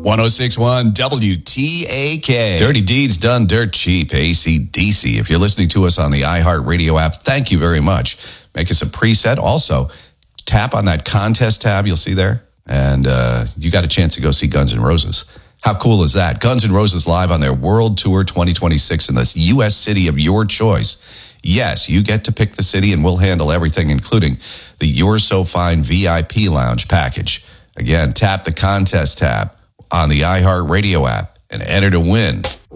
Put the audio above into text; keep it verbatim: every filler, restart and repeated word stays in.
one oh six point one W T A K. Dirty Deeds Done Dirt Cheap, A C D C. If you're listening to us on the iHeartRadio app, thank you very much. Make us a preset. Also, tap on that contest tab you'll see there, and uh, you got a chance to go see Guns N' Roses. How cool is that? Guns N' Roses live on their World Tour twenty twenty-six in this U S city of your choice. Yes, you get to pick the city, and we'll handle everything, including the You're So Fine V I P Lounge package. Again, tap the contest tab on the iHeartRadio app and enter to win